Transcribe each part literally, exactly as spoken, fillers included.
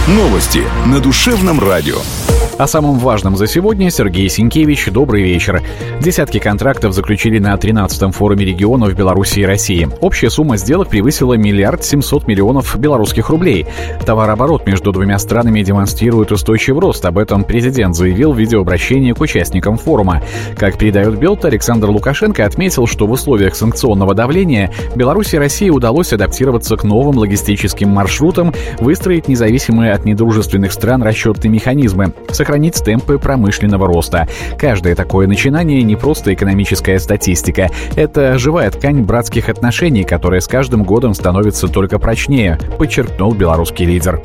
Новости на Душевном радио. О самом важном за сегодня Сергей Синкевич. Добрый вечер. Десятки контрактов заключили на тринадцатом форуме регионов Беларуси и России. Общая сумма сделок превысила миллиард семьсот миллионов белорусских рублей. Товарооборот между двумя странами демонстрирует устойчивый рост. Об этом президент заявил в видеообращении к участникам форума. Как передает Белта, Александр Лукашенко отметил, что в условиях санкционного давления Беларуси и России удалось адаптироваться к новым логистическим маршрутам, выстроить независимые от недружественных стран расчетные механизмы, сохранить темпы промышленного роста. Каждое такое начинание не просто экономическая статистика. Это живая ткань братских отношений, которая с каждым годом становится только прочнее, подчеркнул белорусский лидер.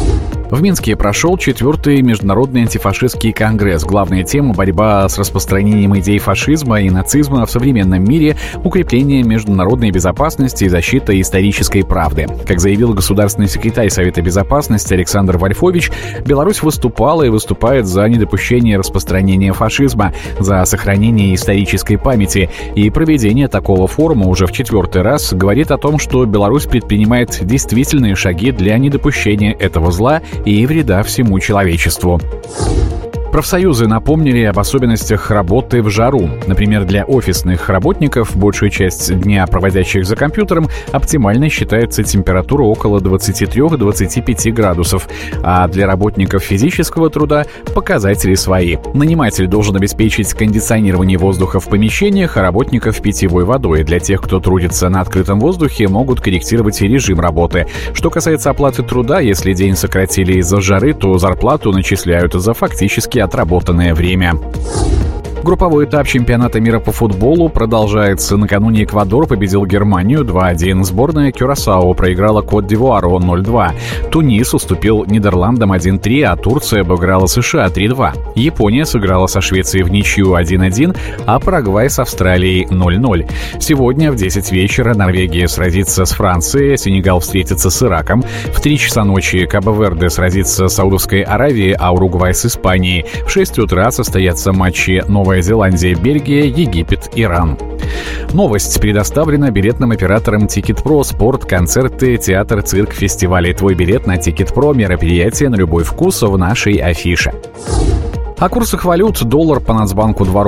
В Минске прошел четвертый международный антифашистский конгресс. Главная тема — борьба с распространением идей фашизма и нацизма в современном мире, укрепление международной безопасности и защита исторической правды. Как заявил государственный секретарь Совета Безопасности Александр Вольфович, Беларусь выступала и выступает за недопущение распространения фашизма, за сохранение исторической памяти. И проведение такого форума уже в четвертый раз говорит о том, что Беларусь предпринимает действительные шаги для недопущения этого зла и вреда всему человечеству. Профсоюзы напомнили об особенностях работы в жару. Например, для офисных работников, большую часть дня проводящих за компьютером, оптимальной считается температура около двадцати трёх - двадцати пяти градусов, а для работников физического труда показатели свои. Наниматель должен обеспечить кондиционирование воздуха в помещениях, а работников питьевой водой. Для тех, кто трудится на открытом воздухе, могут корректировать и режим работы. Что касается оплаты труда, если день сократили из-за жары, то зарплату начисляют за фактически отработанное время. Групповой этап чемпионата мира по футболу продолжается. Накануне Эквадор победил Германию два один. Сборная Кюрасао проиграла Кот-д'Ивуару ноль два. Тунис уступил Нидерландам один три, а Турция обыграла США три два. Япония сыграла со Швецией в ничью один один, а Парагвай с Австралией ноль ноль. Сегодня в десять вечера Норвегия сразится с Францией, Сенегал встретится с Ираком. В три часа ночи Кабо-Верде сразится с Саудовской Аравией, а Уругвай с Испанией. В шесть утра состоятся матчи Новая Новая Зеландия, Бельгия, Египет, Иран. Новость предоставлена билетным оператором Тикет.Про. Спорт, концерты, театр, цирк, фестивали. Твой билет на Тикет.Про. Мероприятие на любой вкус в нашей афише. О курсах валют. Доллар по Нацбанку два